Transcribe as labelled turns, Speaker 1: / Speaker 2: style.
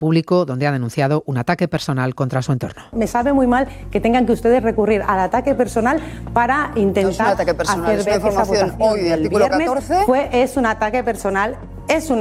Speaker 1: público donde ha denunciado un ataque personal contra su entorno.
Speaker 2: Me sabe muy mal que tengan que ustedes recurrir al ataque personal para intentar
Speaker 3: no es un ataque personal,
Speaker 2: hacer
Speaker 3: es una
Speaker 2: ver que esa
Speaker 3: información
Speaker 2: votación
Speaker 3: hoy de
Speaker 2: del
Speaker 3: artículo
Speaker 2: viernes
Speaker 3: 14.
Speaker 2: es un ataque personal, es una